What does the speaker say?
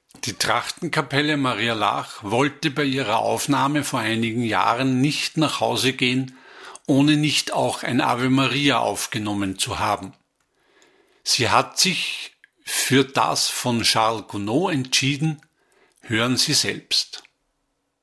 Die Trachtenkapelle Maria Laach wollte bei ihrer Aufnahme vor einigen Jahren nicht nach Hause gehen, ohne nicht auch ein Ave Maria aufgenommen zu haben. Sie hat sich für das von Charles Gounod entschieden. Hören Sie selbst.